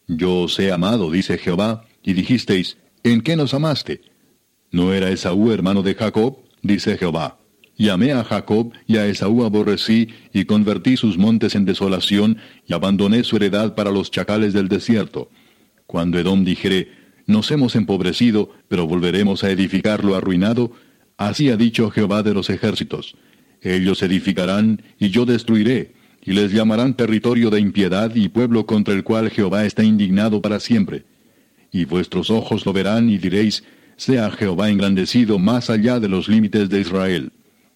Yo os he amado, dice Jehová, y dijisteis, ¿en qué nos amaste? ¿No era Esaú hermano de Jacob? Dice Jehová. Y amé a Jacob, y a Esaú aborrecí, y convertí sus montes en desolación, y abandoné su heredad para los chacales del desierto. Cuando Edom dijere, nos hemos empobrecido, pero volveremos a edificar lo arruinado, así ha dicho Jehová de los ejércitos. Ellos edificarán, y yo destruiré, y les llamarán territorio de impiedad y pueblo contra el cual Jehová está indignado para siempre. Y vuestros ojos lo verán, y diréis, sea Jehová engrandecido más allá de los límites de Israel.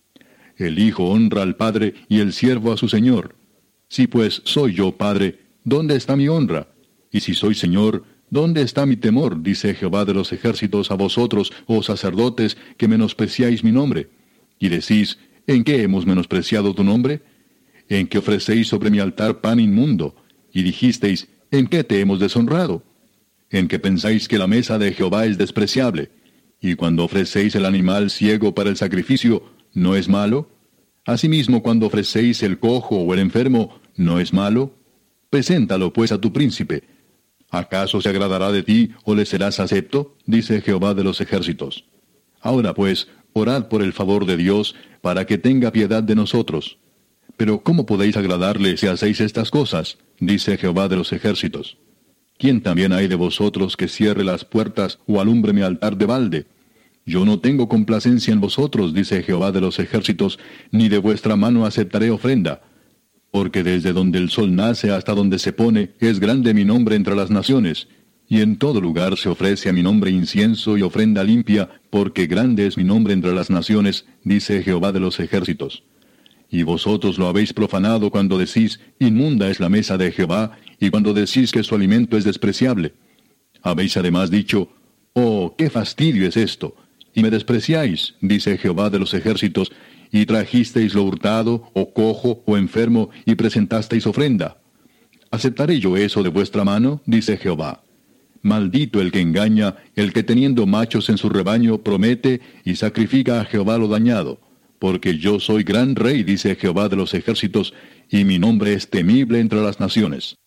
El hijo honra al padre, y el siervo a su señor. Si pues soy yo padre, ¿dónde está mi honra? Y si soy señor, ¿dónde está mi temor? Dice Jehová de los ejércitos a vosotros, oh sacerdotes, que menospreciáis mi nombre. Y decís, ¿en qué hemos menospreciado tu nombre? En que ofrecéis sobre mi altar pan inmundo. Y dijisteis, ¿en qué te hemos deshonrado? En que pensáis que la mesa de Jehová es despreciable. Y cuando ofrecéis el animal ciego para el sacrificio, ¿no es malo? Asimismo, cuando ofrecéis el cojo o el enfermo, ¿no es malo? Preséntalo pues a tu príncipe. ¿Acaso se agradará de ti o le serás acepto? Dice Jehová de los ejércitos. Ahora pues, orad por el favor de Dios, para que tenga piedad de nosotros. Pero ¿cómo podéis agradarle si hacéis estas cosas? Dice Jehová de los ejércitos. ¿Quién también hay de vosotros que cierre las puertas o alumbre mi altar de balde? Yo no tengo complacencia en vosotros, dice Jehová de los ejércitos, ni de vuestra mano aceptaré ofrenda. Porque desde donde el sol nace hasta donde se pone, es grande mi nombre entre las naciones. Y en todo lugar se ofrece a mi nombre incienso y ofrenda limpia, porque grande es mi nombre entre las naciones, dice Jehová de los ejércitos. Y vosotros lo habéis profanado cuando decís, inmunda es la mesa de Jehová, y cuando decís que su alimento es despreciable. Habéis además dicho, oh, qué fastidio es esto. Y me despreciáis, dice Jehová de los ejércitos, y trajisteis lo hurtado, o cojo, o enfermo, y presentasteis ofrenda. ¿Aceptaré yo eso de vuestra mano? Dice Jehová. Maldito el que engaña, el que teniendo machos en su rebaño promete y sacrifica a Jehová lo dañado. Porque yo soy gran rey, dice Jehová de los ejércitos, y mi nombre es temible entre las naciones.